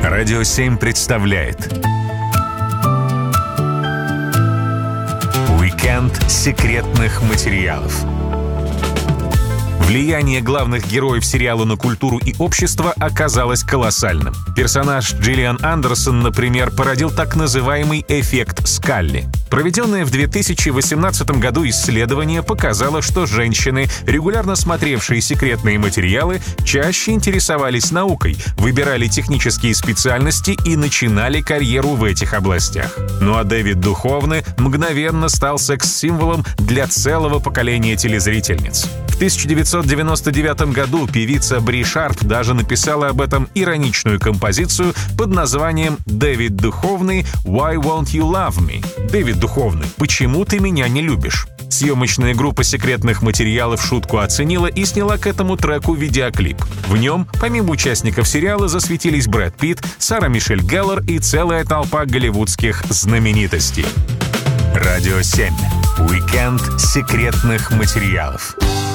Радио 7 представляет Уикенд секретных материалов. Влияние главных героев сериала на культуру и общество оказалось колоссальным. Персонаж Джиллиан Андерсон, например, породил так называемый эффект Скалли. Проведенное в 2018 году исследование показало, что женщины, регулярно смотревшие секретные материалы, чаще интересовались наукой, выбирали технические специальности и начинали карьеру в этих областях. Ну а Дэвид Духовны мгновенно стал секс-символом для целого поколения телезрительниц. В 1999 году певица Бри Шарп даже написала об этом ироничную композицию под названием «Дэвид Духовны Why Won't You Love Me?» «Дэвид Духовны, почему ты меня не любишь?» Съемочная группа секретных материалов шутку оценила и сняла к этому треку видеоклип. В нем, помимо участников сериала, засветились Брэд Питт, Сара Мишель Геллар и целая толпа голливудских знаменитостей. Радио 7. Уикенд секретных материалов.